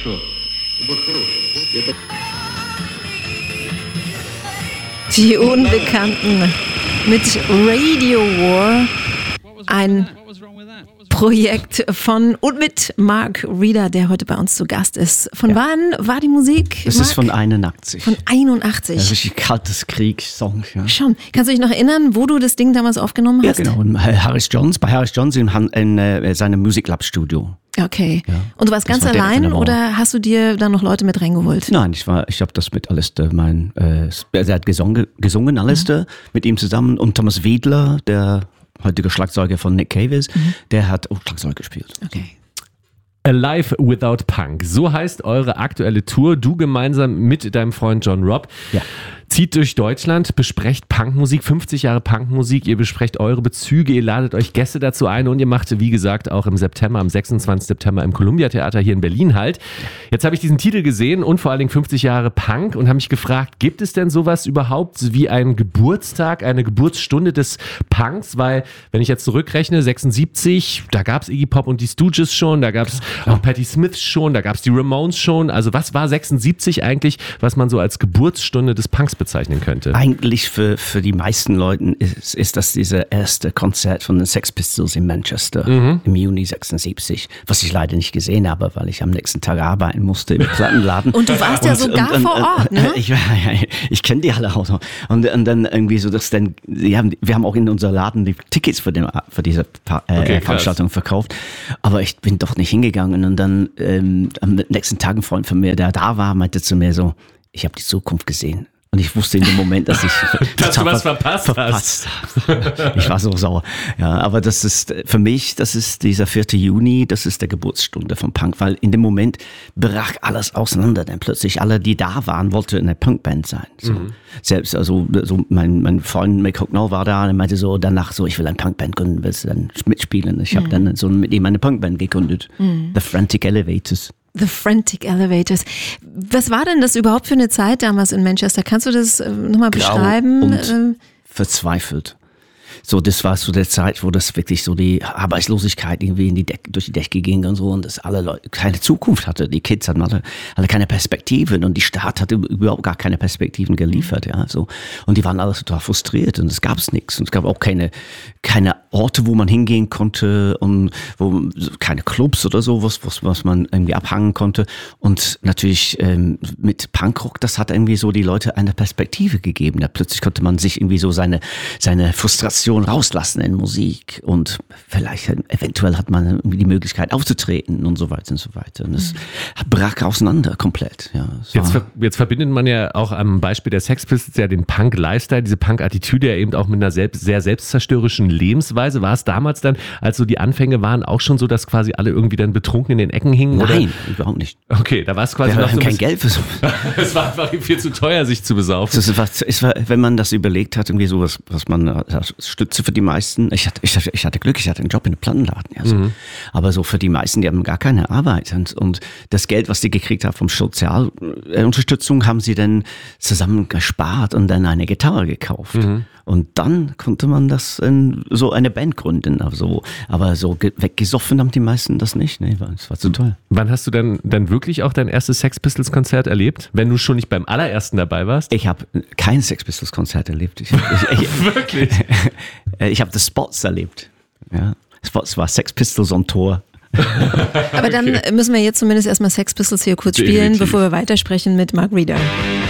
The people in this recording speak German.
Die Unbekannten mit Radio War, ein Projekt von und mit Mark Reeder, der heute bei uns zu Gast ist. Von wann war die Musik? Das ist von 81. Von 81. Das ist richtig kaltes Krieg-Song. Ja. Schon. Kannst du dich noch erinnern, wo du das Ding damals aufgenommen hast? Ja, genau. Bei Harris Johns in seinem Musiklab-Studio. Okay. Ja. Und du warst ganz allein oder hast du dir dann noch Leute mit reingeholt? Nein, ich habe das mit Alistair, er hat gesungen, Alistair, mit ihm zusammen und Thomas Wiedler, der heutige Schlagzeuger von Nick Cave ist, der hat auch Schlagzeug gespielt. Okay. Alive Without Punk. So heißt eure aktuelle Tour. Du gemeinsam mit deinem Freund John Robb. Ja. Zieht durch Deutschland, besprecht Punkmusik, 50 Jahre Punkmusik, ihr besprecht eure Bezüge, ihr ladet euch Gäste dazu ein und ihr macht, wie gesagt, auch im September, am 26. September im Columbia Theater hier in Berlin halt. Jetzt habe ich diesen Titel gesehen und vor allen Dingen 50 Jahre Punk und habe mich gefragt, gibt es denn sowas überhaupt wie einen Geburtstag, eine Geburtsstunde des Punks? Weil, wenn ich jetzt zurückrechne, 76, da gab es Iggy Pop und die Stooges schon, da gab es auch Patti Smith schon, da gab es die Ramones schon. Also was war 76 eigentlich, was man so als Geburtsstunde des Punks bezeichnen könnte? Eigentlich für die meisten Leuten ist das dieser erste Konzert von den Sex Pistols in Manchester im Juni 76, was ich leider nicht gesehen habe, weil ich am nächsten Tag arbeiten musste im Plattenladen. Und du warst ja sogar vor Ort, ne? Ich kenne die alle auch noch. Und dann irgendwie so, dass dann, wir haben auch in unserem Laden die Tickets für diese Veranstaltung verkauft, aber ich bin doch nicht hingegangen. Und dann am nächsten Tag ein Freund von mir, der da war, meinte zu mir so, ich habe die Zukunft gesehen. Und ich wusste in dem Moment, dass ich dass du was verpasst hast. Ich war so sauer. Ja, aber das ist für mich, das ist dieser 4. Juni, das ist der Geburtsstunde von Punk, weil in dem Moment brach alles auseinander. Denn plötzlich alle, die da waren, wollten eine Punkband sein. So. Selbst, also so mein Freund Mick Hucknall war da und meinte so danach so, ich will eine Punkband gründen, willst du dann mitspielen? Ich habe dann so mit ihm eine Punkband gegründet. The Frantic Elevators. The Frantic Elevators. Was war denn das überhaupt für eine Zeit damals in Manchester? Kannst du das nochmal beschreiben? Und verzweifelt. So, das war so der Zeit, wo das wirklich so die Arbeitslosigkeit irgendwie durch die Decke ging und so und dass alle Leute keine Zukunft hatte. Die Kids hatten alle keine Perspektiven und die Stadt hatte überhaupt gar keine Perspektiven geliefert, ja, so. Und die waren alle total frustriert und es gab nichts und es gab auch keine Orte, wo man hingehen konnte und keine Clubs oder so, was man irgendwie abhangen konnte. Und natürlich mit Punkrock, das hat irgendwie so die Leute eine Perspektive gegeben. Da plötzlich konnte man sich irgendwie so seine Frustration rauslassen in Musik und vielleicht eventuell hat man die Möglichkeit aufzutreten und so weiter und so weiter. Und es brach auseinander komplett. Ja, jetzt verbindet man ja auch am Beispiel der Sex Pistols ja den Punk-Lifestyle, diese Punk-Attitüde ja eben auch mit einer sehr selbstzerstörerischen Lebensweise. War es damals dann, als so die Anfänge waren, auch schon so, dass quasi alle irgendwie dann betrunken in den Ecken hingen? Nein, überhaupt nicht. Okay, da war es quasi noch so kein Geld für so. Es war einfach viel zu teuer, sich zu besaufen. Es war, wenn man das überlegt hat, irgendwie so was man Stütze für die meisten. Ich hatte Glück, ich hatte einen Job in einem Plattenladen. Ja, so. Aber so für die meisten, die haben gar keine Arbeit. Und das Geld, was die gekriegt haben vom Sozialunterstützung, haben sie dann zusammen gespart und dann eine Gitarre gekauft. Und dann konnte man das so eine Band gründen. Aber so weggesoffen haben die meisten das nicht. Nee, das war zu teuer. Wann hast du dann wirklich auch dein erstes Sex Pistols Konzert erlebt? Wenn du schon nicht beim allerersten dabei warst? Ich habe kein Sex Pistols Konzert erlebt. Wirklich? Ich habe das Spots erlebt. Ja. Spots war Sex Pistols on Tour. Aber dann müssen wir jetzt zumindest erstmal Sex Pistols hier kurz spielen, bevor wir weitersprechen mit Mark Reeder.